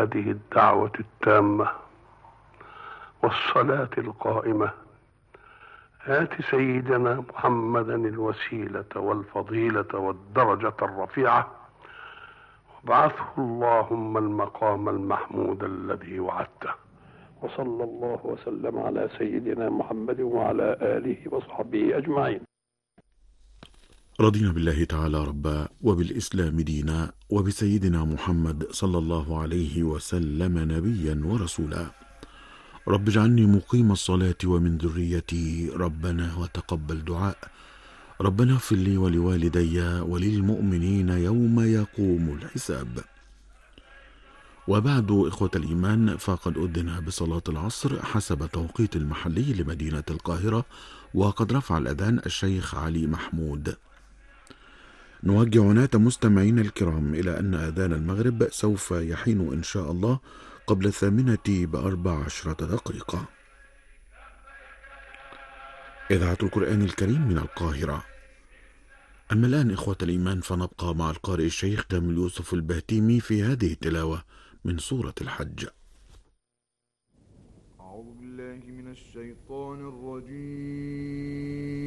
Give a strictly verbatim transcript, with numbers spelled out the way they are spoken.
هذه الدعوة التامة والصلاة القائمة آت سيدنا محمدا الوسيلة والفضيلة والدرجة الرفيعة وابعثه اللهم المقام المحمود الذي وعدته. وصلى الله وسلم على سيدنا محمد وعلى آله وصحبه أجمعين. رضينا بالله تعالى ربا وبالإسلام دينا وبسيدنا محمد صلى الله عليه وسلم نبيا ورسولا. رب اجعلني مقيم الصلاة ومن ذريتي ربنا وتقبل دعاء. ربنا اغفر لي ولوالدي وللمؤمنين يوم يقوم الحساب. وبعد إخوة الإيمان، فقد أذن بصلاة العصر حسب توقيت المحلي لمدينة القاهرة، وقد رفع الأذان الشيخ علي محمود. نوجه عناة مستمعين الكرام إلى أن أذان المغرب سوف يحين إن شاء الله قبل الثامنة بأربع عشرة دقيقة. إذاعة القرآن الكريم من القاهرة. أما الآن إخوة الإيمان، فنبقى مع القارئ الشيخ كامل يوسف البهتيمي في هذه التلاوة من سورة الحج. أعوذ بالله من الشيطان الرجيم.